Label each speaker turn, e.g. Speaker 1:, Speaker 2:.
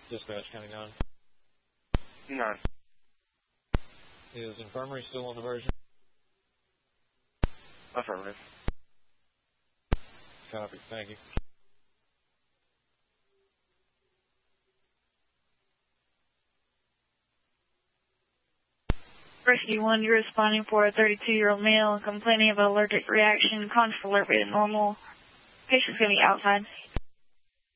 Speaker 1: Dispatch, County 9.
Speaker 2: 9.
Speaker 1: Is infirmary still on diversion?
Speaker 2: Affirmative.
Speaker 1: Copy. Thank you.
Speaker 3: Rescue 1, you're responding for a 32-year-old male complaining of an allergic reaction. Contact alert rate normal. Patient's going to be outside.